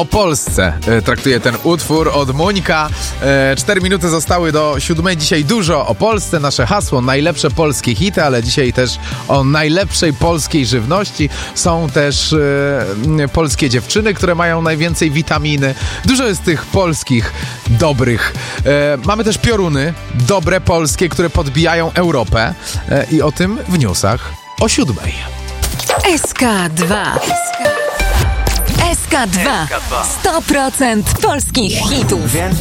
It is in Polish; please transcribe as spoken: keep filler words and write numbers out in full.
o Polsce traktuje ten utwór od Monika. Cztery minuty zostały do siódmej. Dzisiaj dużo o Polsce. Nasze hasło: najlepsze polskie hity, ale dzisiaj też o najlepszej polskiej żywności. Są też e, polskie dziewczyny, które mają najwięcej witaminy. Dużo jest tych polskich, dobrych. E, mamy też pioruny, dobre polskie, które podbijają Europę. E, I o tym w newsach o siódmej. S K dwa. S K dwa. sto procent polskich hitów. Więc